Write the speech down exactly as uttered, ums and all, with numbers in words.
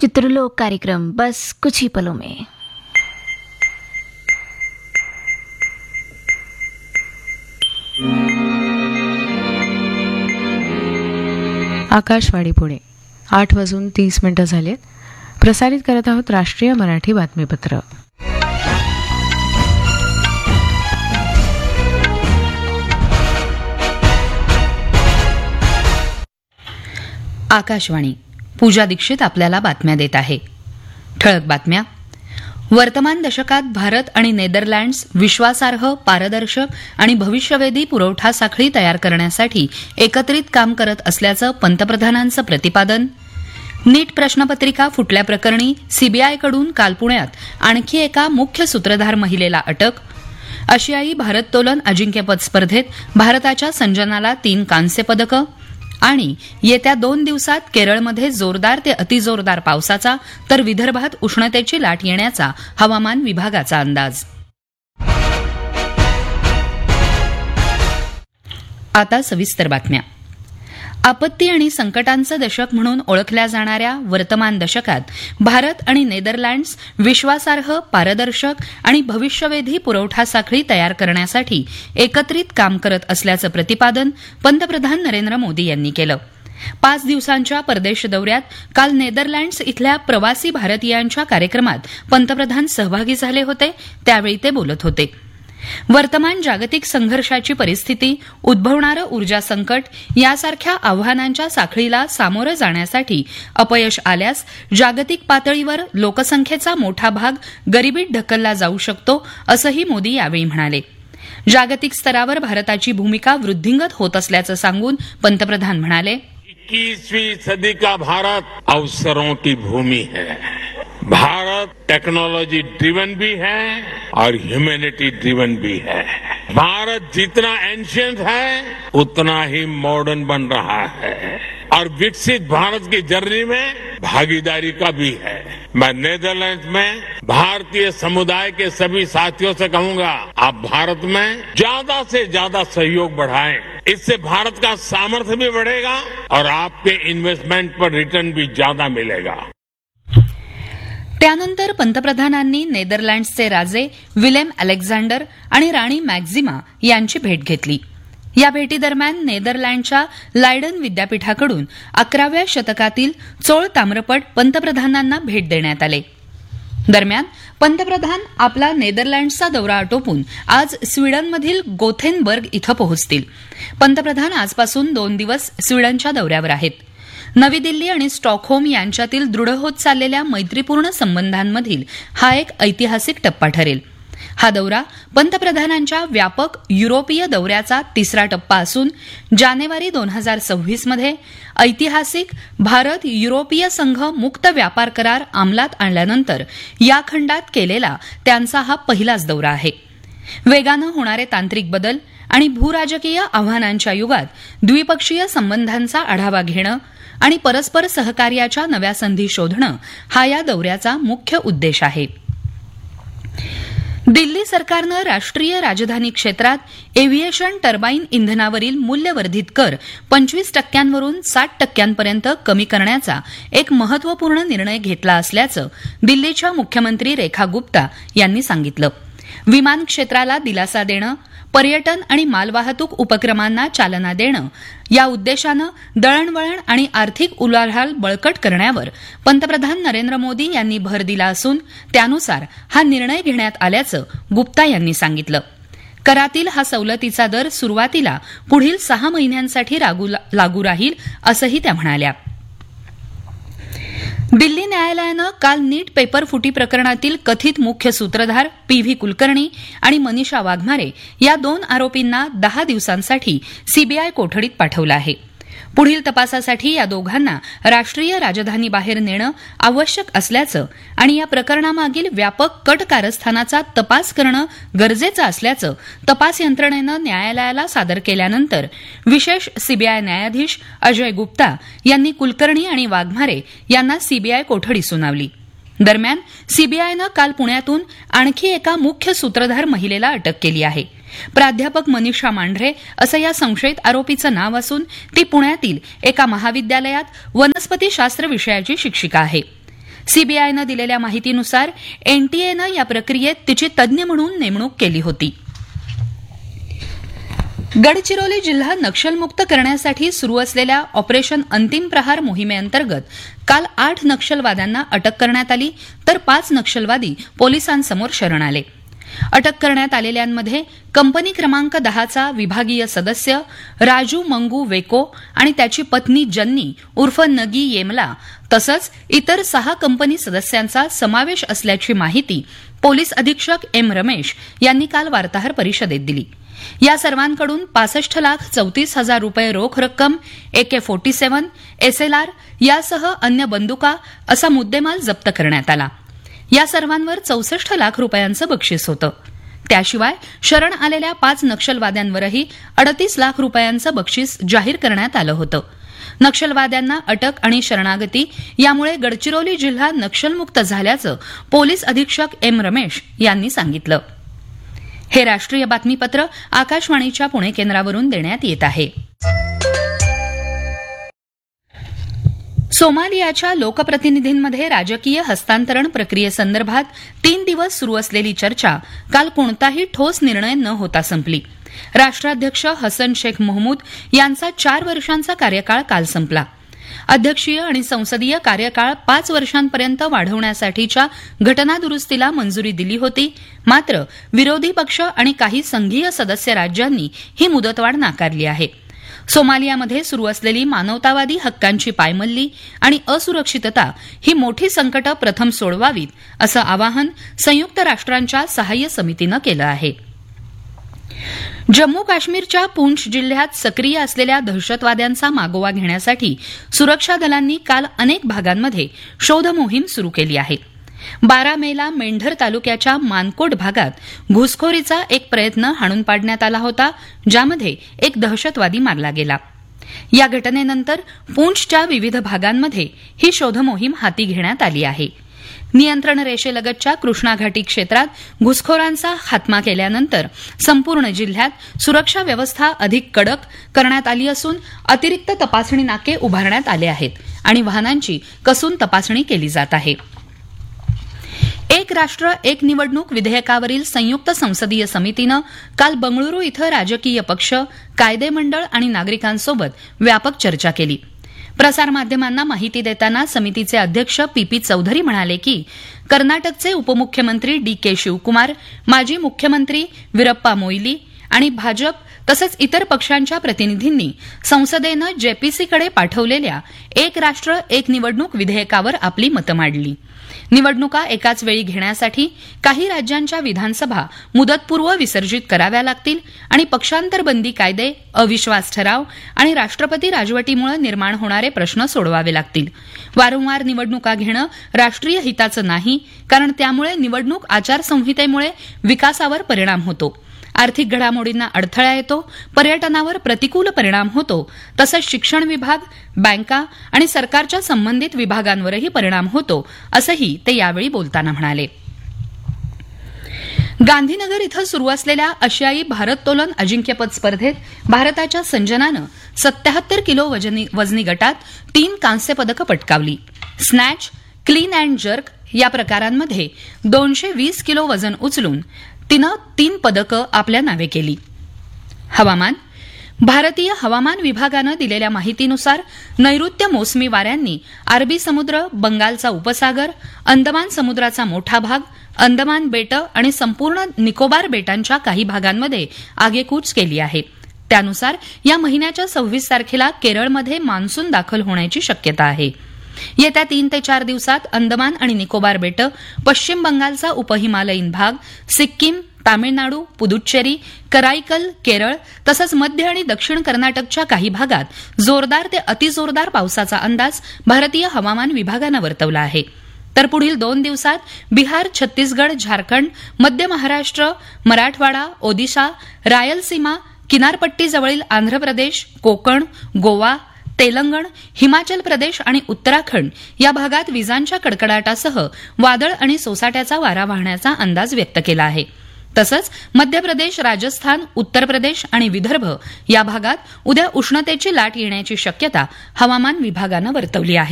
चित्रलोक कार्यक्रम बस कुछ ही पलों में। आकाशवाणी पुणे आठ वाजून तीस मिनिटं झालेत. प्रसारित करत आहोत राष्ट्रीय मराठी बातमीपत्र. आकाशवाणी. पूजा दीक्षित आपल्याला बातम्या देत आहे. ठळक बातम्या. वर्तमान दशकात भारत आणि नेदरलँड्स विश्वासार्ह, पारदर्शक आणि भविष्यवेधी पुरवठा साखळी तयार करण्यासाठी एकत्रित काम करत असल्याचं पंतप्रधानांचं प्रतिपादन. नीट प्रश्नपत्रिका फुटल्याप्रकरणी सीबीआयकडून काल पुण्यात आणखी एका मुख्य सूत्रधार महिलेला अटक. आशियाई भारोत्तोलन अजिंक्यपद स्पर्धेत भारताच्या संजनाला तीन कांस्य पदकं. आणि येत्या दोन दिवसात केरळमध्ये जोरदार ते अतिजोरदार पावसाचा तर विदर्भात उष्णतेची लाट येण्याचा हवामान विभागाचा अंदाज. आता सविस्तर बातम्या. आपत्ती आणि संकटांचं दशक म्हणून ओळखल्या जाणाऱ्या वर्तमान दशकात भारत आणि नेदरलँड्स विश्वासार्ह, पारदर्शक आणि भविष्यवेधी पुरवठा साखळी तयार करण्यासाठी एकत्रित काम करत असल्याचं प्रतिपादन पंतप्रधान नरेंद्र मोदी यांनी केलं. पाच दिवसांच्या परदेश दौऱ्यात काल नेदरलँड्स इथल्या प्रवासी भारतीयांच्या कार्यक्रमात पंतप्रधान सहभागी झाले होते. त्यावेळी ते बोलत होते. वर्तमान जागतिक संघर्षाची परिस्थिती, उद्भवणारं ऊर्जा संकट यासारख्या आव्हानांच्या साखळीला सामोरं जाण्यासाठी अपयश आल्यास जागतिक पातळीवर लोकसंख्येचा मोठा भाग गरिबीत ढकलला जाऊ शकतो, असंही मोदी यावेळी म्हणाले. जागतिक स्तरावर भारताची भूमिका वृद्धिंगत होत असल्याचं सांगून पंतप्रधान म्हणाले, इक्कीसवीं सदी का भारत अवसरों की भूमि है. भारत टेक्नोलॉजी ड्रिवन भी है और ह्यूमैनिटी ड्रिवन भी है. भारत जितना एंशिएंट है उतना ही मॉडर्न बन रहा है और विकसित भारत की जर्नी में भागीदारी का भी है. मैं नेदरलैंड्स में भारतीय समुदाय के सभी साथियों से कहूंगा, आप भारत में ज्यादा से ज्यादा सहयोग बढ़ाएं. इससे भारत का सामर्थ्य भी बढ़ेगा और आपके इन्वेस्टमेंट पर रिटर्न भी ज्यादा मिलेगा. त्यानंतर पंतप्रधानांनी नेदरलँड्सचे राजे विलेम अलेक्झांडर आणि राणी मॅक्झिमा यांची भेट घेतली. या भेटीदरम्यान नेदरलँडच्या लायडन विद्यापीठाकडून अकराव्या शतकातील चोळ ताम्रपट पंतप्रधानांना भेट देण्यात आले. दरम्यान पंतप्रधान आपला नेदरलँड्सचा दौरा आटोपून आज स्वीडनमधील गोथेनबर्ग इथं पोहोचतील. पंतप्रधान आजपासून दोन दिवस स्वीडनच्या दौऱ्यावर आहेत. नवी दिल्ली आणि स्टॉकहोम यांच्यातील दृढ होत चाललेल्या मैत्रीपूर्ण संबंधांमधील हा एक ऐतिहासिक टप्पा ठरेल. हा दौरा पंतप्रधानांच्या व्यापक युरोपीय दौऱ्याचा तिसरा टप्पा असून जानेवारी दोन हजार सव्वीस मध्ये ऐतिहासिक भारत युरोपीय संघ मुक्त व्यापार करार अंमलात आणल्यानंतर या खंडात केलेला त्यांचा हा पहिलाच दौरा आहे. वेगानं होणारे तांत्रिक बदल आणि भूराजकीय आव्हानांच्या युगात द्विपक्षीय संबंधांचा आढावा घेणं आणि परस्पर सहकार्याच्या नव्या संधी शोधणं हा या दौऱ्याचा मुख्य उद्देश आहे. दिल्ली सरकारनं राष्ट्रीय राजधानी क्षेत्रात एव्हिएशन टर्बाईन इंधनावरील मूल्यवर्धित कर पंचवीस टक्क्यांवरून साठ टक्क्यांपर्यंत कमी करण्याचा एक महत्वपूर्ण निर्णय घेतला असल्याचं दिल्लीच्या मुख्यमंत्री रेखा गुप्ता यांनी सांगितलं. विमान क्षेत्राला दिलासा देणं, पर्यटन आणि मालवाहतूक उपक्रमांना चालना देणं या उद्देशानं दळणवळण आणि आर्थिक उलाढाल बळकट करण्यावर पंतप्रधान नरेंद्र मोदी यांनी भर दिला असून त्यानुसार हा निर्णय घेण्यात आल्याचं गुप्ता यांनी सांगितलं. करातील हा सवलतीचा दर सुरुवातीला पुढील सहा महिन्यांसाठी लागू राहील असंही त्या म्हणाल्या. दिल्ली न्यायालयानं काल नीट पेपर फुटी प्रकरणातील कथित मुख्य सूत्रधार पी व्ही कुलकर्णी आणि मनीषा वाघमारे या दोन आरोपींना दहा दिवसांसाठी सीबीआय कोठडीत पाठवलं आहे. पुढील तपासासाठी या दोघांना राष्ट्रीय राजधानीबाहेर नेणं आवश्यक असल्याचं आणि या प्रकरणामागील व्यापक कट कारस्थानाचा तपास करणं गरजेचं असल्याचं तपास यंत्रणेनं न्यायालयाला सादर केल्यानंतर विशेष सीबीआय न्यायाधीश अजय गुप्ता यांनी कुलकर्णी आणि वाघमारे यांना सीबीआय कोठडी सुनावली. दरम्यान सीबीआयनं काल पुण्यातून आणखी एका मुख्य सूत्रधार महिलेला अटक केली आहे. प्राध्यापक मनीषा मांढरे असं या संशयित आरोपीचं नाव असून ती पुण्यातील एका महाविद्यालयात वनस्पतीशास्त्र विषयाची शिक्षिका आहे. सीबीआयनं दिलेल्या माहितीनुसार एनटीएनं या प्रक्रियेत तिची तज्ज्ञ म्हणून नेमणूक केली होती. गडचिरोली जिल्हा नक्षलमुक्त करण्यासाठी सुरू असलेल्या ऑपरेशन अंतिम प्रहार मोहिमेअंतर्गत काल आठ नक्षलवाद्यांना अटक करण्यात आली, तर पाच नक्षलवादी पोलिसांसमोर शरण आले. अटक करण्यात आलेल्यांमध्ये कंपनी क्रमांक दहाचा विभागीय सदस्य राजू मंगू वेको आणि त्याची पत्नी जन्नी उर्फ नगी येमला तसंच इतर सहा कंपनी सदस्यांचा समावेश असल्याची माहिती पोलीस अधीक्षक एम रमेश यांनी काल वार्ताहर परिषदेत दिली. या सर्वांकडून पासष्ट लाख चौतीस हजार रुपये रोख रक्कम, एके फोर्टी सेव्हन, एसएलआर यासह अन्य बंदुका असा मुद्देमाल जप्त करण्यात आला. या सर्वांवर चौसष्ट लाख रुपयांचं बक्षीस होतं. त्याशिवाय शरण आलेल्या पाच नक्षलवाद्यांवरही अडतीस लाख रुपयांचं बक्षीस जाहीर करण्यात आलं होतं. नक्षलवाद्यांना अटक आणि शरणागती यामुळे गडचिरोली जिल्हा नक्षलमुक्त झाल्याचं पोलीस अधीक्षक एम रमेश यांनी सांगितलं. हे राष्ट्रीय बातमीपत्र आकाशवाणीच्या पुणे केंद्रावरून देण्यात येत आहे. सोमालियाच्या लोकप्रतिनिधींमध्ये राजकीय हस्तांतरण प्रक्रियेसंदर्भात तीन दिवस सुरू असलेली चर्चा काल कोणताही ठोस निर्णय न होता संपली. राष्ट्राध्यक्ष हसन शेख महमूद यांचा चार वर्षांचा कार्यकाळ काल संपला. अध्यक्षीय आणि संसदीय कार्यकाळ पाच वर्षांपर्यंत वाढवण्यासाठीच्या घटनादुरुस्तीला मंजुरी दिली होती. मात्र विरोधी पक्ष आणि काही संघीय सदस्य राज्यांनी ही मुदतवाढ नाकारली आहे. सोमालियामध्ये सुरू असलेली मानवतावादी हक्कांची पायमल्ली आणि असुरक्षितता ही मोठी संकटं प्रथम सोडवावीत असं आवाहन संयुक्त राष्ट्रांच्या सहाय्य समितीनं केलं आहे. जम्मू काश्मीरच्या पूंछ जिल्ह्यात सक्रिय असलेल्या दहशतवाद्यांचा मागोवा घेण्यासाठी सुरक्षा दलांनी काल अनेक भागांमध्ये शोध मोहीम सुरू केली आहे. बारा मेला मेंढर तालुक्याच्या मानकोट भागात घुसखोरीचा एक प्रयत्न हाणून पाडण्यात आला होता, ज्यामध्ये एक दहशतवादी मारला गेला. या घटनेनंतर पूंछच्या विविध भागांमध्ये ही शोध मोहीम हाती घेण्यात आली आहे. नियंत्रण रेषेलगतच्या कृष्णा घाटी क्षेत्रात घुसखोरांचा खात्मा केल्यानंतर संपूर्ण जिल्ह्यात सुरक्षा व्यवस्था अधिक कडक करण्यात आली असून अतिरिक्त तपासणी नाके उभारण्यात आले आहेत आणि वाहनांची कसून तपासणी केली जात आहे. एक राष्ट्र एक निवडणूक विधेयकावरील संयुक्त संसदीय समितीनं काल बंगळुरू इथं राजकीय पक्ष, कायदे मंडळ आणि नागरिकांसोबत व्यापक चर्चा केली. प्रसारमाध्यमांना माहिती देताना समितीचे अध्यक्ष पी पी चौधरी म्हणाले की कर्नाटकचे उपमुख्यमंत्री डी के शिवकुमार, माजी मुख्यमंत्री वीरप्पा मोईली आणि भाजप तसंच इतर पक्षांच्या प्रतिनिधींनी संसदेनं जेपीसीकडे पाठवलेल्या एक राष्ट्र एक निवडणूक विधेयकावर आपली मतं मांडली. निवडणुका एकाच वेळी घेण्यासाठी काही राज्यांच्या विधानसभा मुदतपूर्व विसर्जित कराव्या लागतील आणि पक्षांतरबंदी कायदे, अविश्वास ठराव आणि राष्ट्रपती राजवटीमुळे निर्माण होणारे प्रश्न सोडवावे लागतील. वारंवार निवडणुका घेणं राष्ट्रीय हिताचं नाही, कारण त्यामुळे निवडणूक आचारसंहितेमुळे विकासावर परिणाम होतो, आर्थिक घडामोडींना अडथळा येतो, पर्यटनावर प्रतिकूल परिणाम होतो, तसंच शिक्षण विभाग, बँका आणि सरकारच्या संबंधित विभागांवरही परिणाम होतो, असंही ते यावेळी बोलताना म्हणाले. गांधीनगर इथं सुरू असलेल्या आशियाई भारोत्तोलन अजिंक्यपद स्पर्धेत भारताच्या संजनानं सत्याहत्तर किलो वजनी, वजनी गटात तीन कांस्य पदकं पटकावली. स्नॅच, क्लीन अँड जर्क या प्रकारांमध्ये दोनशे वीस किलो वजन उचलून तिनं तीन पदकं आपल्या नावे केली. हवामान. भारतीय हवामान विभागानं दिलेल्या माहितीनुसार नैऋत्य मोसमी वाऱ्यांनी अरबी समुद्र, बंगालचा उपसागर, अंदमान समुद्राचा मोठा भाग, अंदमान बेटं आणि संपूर्ण निकोबार बेटांच्या काही भागांमध्ये आगेकूच केली आहे. त्यानुसार या महिन्याच्या सव्वीस तारखेला केरळमध्ये मान्सून दाखल होण्याची शक्यता आहे. येत्या तीन ते चार दिवसात अंदमान आणि निकोबार बेटं, पश्चिम बंगालचा उपहिमालयीन भाग, सिक्कीम, तामिळनाडू, पुदुच्चेरी, कराईकल, केरळ तसंच मध्य आणि दक्षिण कर्नाटकच्या काही भागात जोरदार ते अतिजोरदार पावसाचा अंदाज भारतीय हवामान विभागानं वर्तवला आहे. तर पुढील दोन दिवसात बिहार, छत्तीसगड, झारखंड, मध्य महाराष्ट्र, मराठवाडा, ओदिशा, रायलसीमा, किनारपट्टीजवळील आंध्र प्रदेश, कोकण, गोवा, तेलंगण, हिमाचल प्रदेश आणि उत्तराखंड या भागात विजांच्या कडकडाटासह वादळ आणि सोसाट्याचा वारा वाहण्याचा अंदाज व्यक्त केला आहे. तसंच मध्य प्रदेश, राजस्थान, उत्तर प्रदेश आणि विदर्भ या भागात उद्या उष्णतेची लाट येण्याची शक्यता हवामान विभागानं वर्तवली आहे.